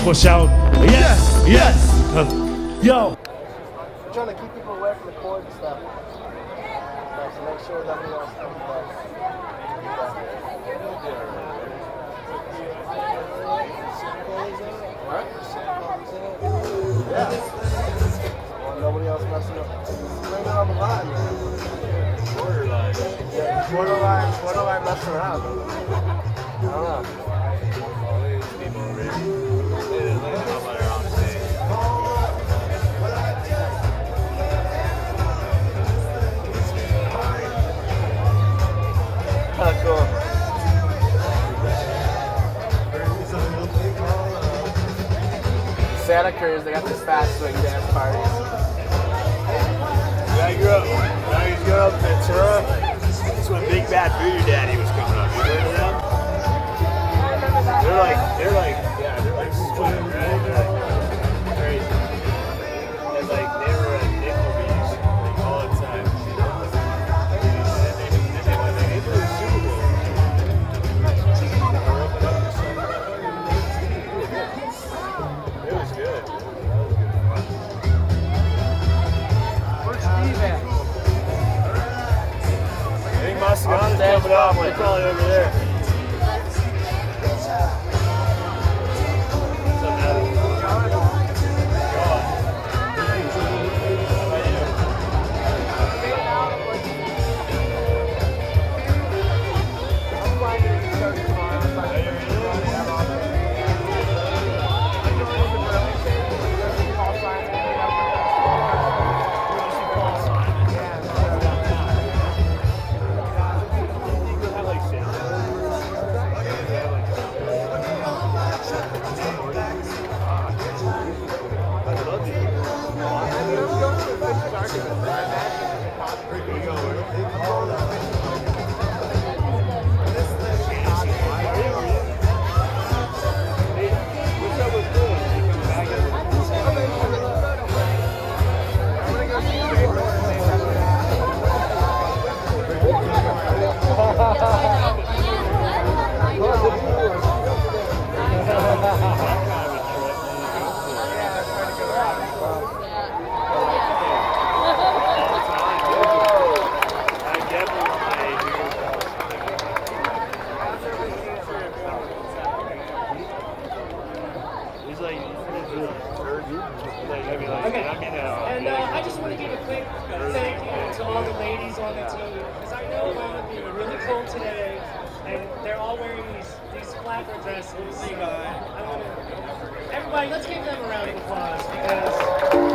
Push out. Yes. Yes. Yo. We're trying to keep people away from the cord and stuff. So make sure that nobody else comes back. What? Yeah. Well, nobody else messing up. Bring it on the line. Borderline. Yeah, borderline messing around. I don't know. All these people over here. They didn't let them on their own stage. Cool. Santa Cruz, they got this fast swing dance parties. Yeah, I grew up. When I used to go up to Ventura, that's when Big Bad Voodoo Daddy was coming up. You heard of them? They're like sweating, right? They're like crazy. And like they were at nickel beach like all the time. And they did the Super Bowl. It was good. Where's Steve at? I think Masagana's coming up. They're probably over there. And I just want to give a quick thank you to all the ladies on the team, because I know it wound up being really cold today, and they're all wearing these flapper dresses. So everybody, let's give them a round of applause.